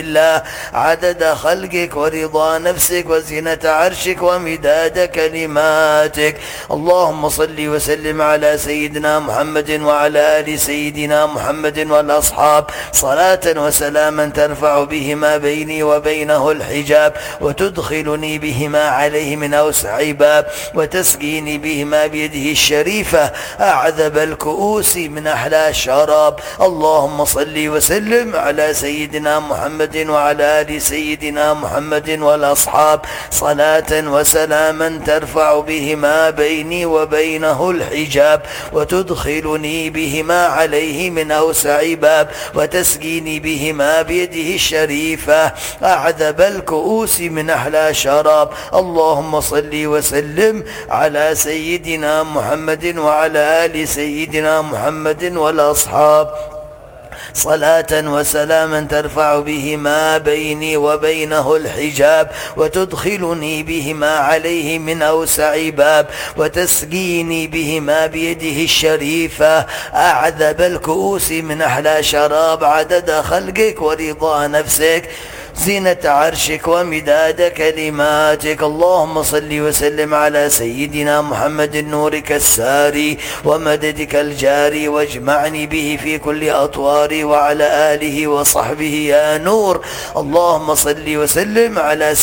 الله عدد خلقك ورضا نفسك وزنة عرشك ومداد كلماتك. اللهم صل وسلم على سيدنا محمد وعلى آل سيدنا محمد والأصحاب صلاة وسلاما ترفع بهما بيني وبينه الحجاب وتدخلني بهما عليه من أوسع باب وتسقيني بهما بيده الشريفة أعذب الكؤوس من أحلى الشراب. اللهم صل وسلم على سيدنا محمد وعلى آل سيدنا محمد والأصحاب صلاة وسلاما ترفع بهما بيني وبينه الحجاب وتدخلني بهما عليه من أوسع باب وتسقيني بهما بيده الشريفة أعذب الكؤوس من أحلى شراب. اللهم صل وسلم على سيدنا محمد وعلى آل سيدنا محمد والأصحاب صلاة وسلاما ترفع بهما بيني وبينه الحجاب وتدخلني بهما عليه من أوسع باب وتسقيني بهما بيده الشريفة أعذب الكؤوس من أحلى شراب عدد خلقك ورضا نفسك زينة عرشك ومداد كلماتك. اللهم صل وسلم على سيدنا محمد نورك الساري ومددك الجاري واجمعني به في كل أطواري وعلى آله وصحبه يا نور. اللهم صل وسلم على